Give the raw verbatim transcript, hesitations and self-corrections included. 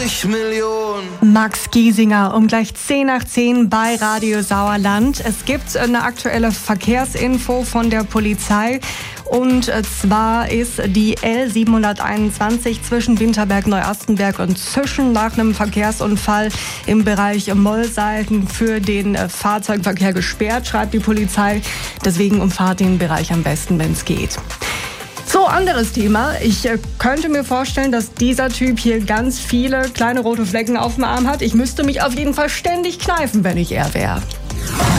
Millionen. Max Giesinger um gleich zehn nach zehn bei Radio Sauerland. Es gibt eine aktuelle Verkehrsinfo von der Polizei. Und zwar ist die L siebenhunderteinundzwanzig zwischen Winterberg-Neuastenberg und Züschen nach einem Verkehrsunfall im Bereich Mollseiten für den Fahrzeugverkehr gesperrt, schreibt die Polizei. Deswegen umfahrt den Bereich am besten, wenn es geht. So, anderes Thema. Ich äh, könnte mir vorstellen, dass dieser Typ hier ganz viele kleine rote Flecken auf dem Arm hat. Ich müsste mich auf jeden Fall ständig kneifen, wenn ich er wäre.